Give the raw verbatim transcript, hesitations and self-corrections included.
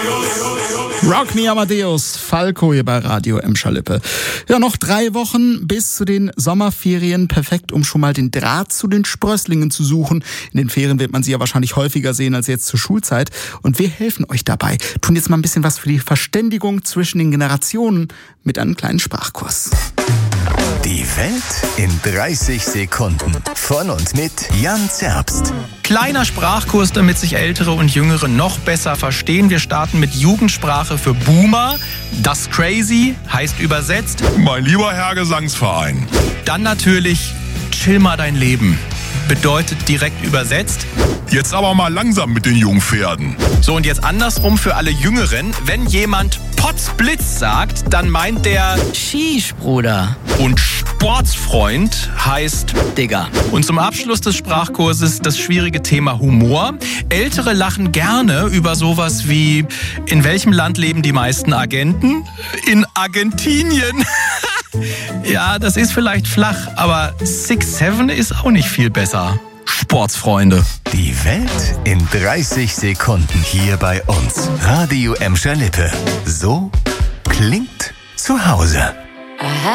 Rock Me Amadeus, Falco hier bei Radio Emscher-Lippe. Ja, noch drei Wochen bis zu den Sommerferien. Perfekt, um schon mal den Draht zu den Sprösslingen zu suchen. In den Ferien wird man sie ja wahrscheinlich häufiger sehen als jetzt zur Schulzeit. Und wir helfen euch dabei. Tun jetzt mal ein bisschen was für die Verständigung zwischen den Generationen mit einem kleinen Sprachkurs. Die Welt in dreißig Sekunden. Von und mit Jan Zerbst. Kleiner Sprachkurs, damit sich Ältere und Jüngere noch besser verstehen. Wir starten mit Jugendsprache für Boomer. Das Crazy heißt übersetzt: Mein lieber Herr Gesangsverein. Dann natürlich Chill mal dein Leben. Bedeutet direkt übersetzt: Jetzt aber mal langsam mit den Jungpferden. So, und jetzt andersrum für alle Jüngeren. Wenn jemand Potzblitz sagt, dann meint der Sheesh, Bruder. Und Sportsfreund heißt Digga. Und zum Abschluss des Sprachkurses das schwierige Thema Humor. Ältere lachen gerne über sowas wie: In welchem Land leben die meisten Agenten? In Argentinien. Ja, das ist vielleicht flach, aber six seven ist auch nicht viel besser. Sportsfreunde. Die Welt in dreißig Sekunden hier bei uns. Radio Emscher-Lippe. So klingt zu Hause.